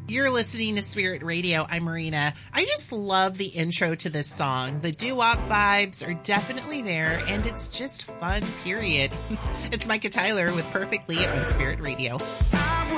You're listening to Spirit Radio. I'm Marina. I just love the intro to this song. The doo-wop vibes are definitely there, and it's just fun, period. It's Micah Tyler with Perfectly on Spirit Radio.